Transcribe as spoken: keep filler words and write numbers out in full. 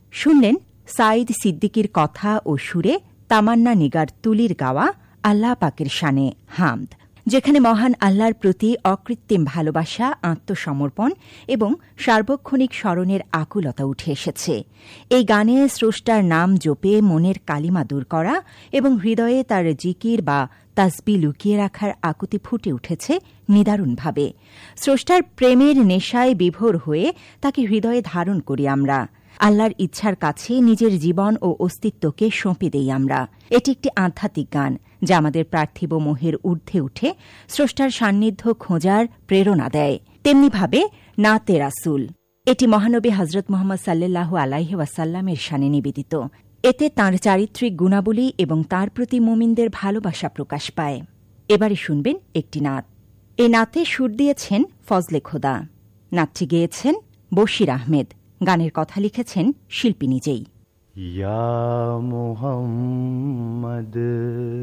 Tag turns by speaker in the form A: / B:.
A: শুনলেন সাঈদ সিদ্দিকীর কথা ও সুরে তামান্না নিগার তুলির গাওয়া আল্লাহ পাকের শানে হামদ, যেখানে মহান আল্লাহর প্রতি অকৃত্রিম ভালোবাসা, আত্মসমর্পণ এবং সার্বক্ষণিক স্মরণের আকুলতা উঠে এসেছে। এই গানে স্রষ্টার নাম জপে মনের কালিমা দূর করা এবং হৃদয়ে তার জিকির বা তাসবি লুকিয়ে রাখার আকুতি ফুটে উঠেছে নিদারুণভাবে। স্রষ্টার প্রেমের নেশায় বিভোর হয়ে তাকে হৃদয়ে ধারণ করি আমরা। আল্লাহর ইচ্ছার কাছে নিজের জীবন ও অস্তিত্বকে সঁপে দেই আমরা। এটি একটি আধ্যাত্মিক গান যা আমাদের পার্থিব মোহের ঊর্ধ্বে উঠে স্রষ্টার সান্নিধ্য খোঁজার প্রেরণা দেয়। তেমনিভাবে নাতে রাসূল, এটি মহানবী হজরত মোহাম্মদ সাল্লাল্লাহু আলাইহি ওয়াসাল্লামের শানে নিবেদিত। এতে তাঁর চারিত্রিক গুণাবলী এবং তাঁর প্রতি মুমিনদের ভালোবাসা প্রকাশ পায়। এবারে শুনবেন একটি নাত। এই নাতে সুর দিয়েছেন ফজলে খোদা। নাতটি গেয়েছেন বশির আহমেদ। গানের কথা লিখেছেন শিল্পী নিজেই।
B: ইয়া মুহাম্মদ